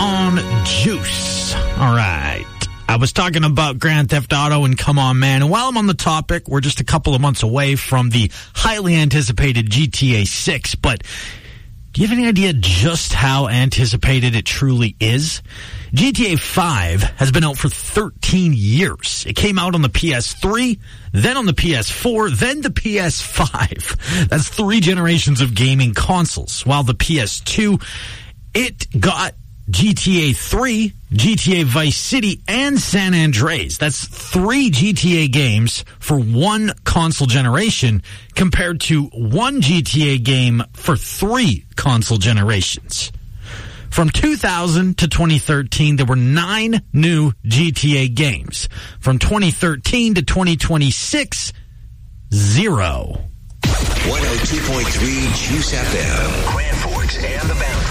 on Juice. All right. I was talking about Grand Theft Auto and Come On Man, and while I'm on the topic, we're just a couple of months away from the highly anticipated GTA 6, but do you have any idea just how anticipated it truly is? GTA 5 has been out for 13 years. It came out on the PS3, then on the PS4, then the PS5. That's 3 generations of gaming consoles. While the PS2, it got GTA 3, GTA Vice City, and San Andreas. That's 3 GTA games for 1 console generation compared to 1 GTA game for 3 console generations. From 2000 to 2013, there were 9 new GTA games. From 2013 to 2026, 0. 102.3 Juice FM. Grand Forks and the Valley.